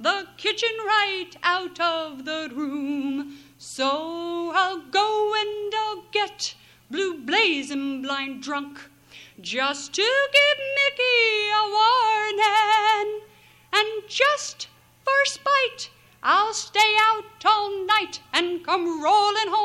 the kitchen right out of the room. So I'll go and I'll get blue blazing blind drunk, just to give Mickey a warning. And just for spite, I'll stay out all night and come rolling home